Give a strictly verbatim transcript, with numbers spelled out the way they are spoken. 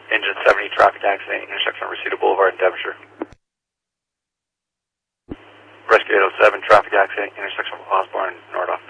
Engine seventy, traffic accident, intersection of Reseda Boulevard in Devonshire. Rescue eight oh seven, traffic accident, intersection of Osborne and Nordoff.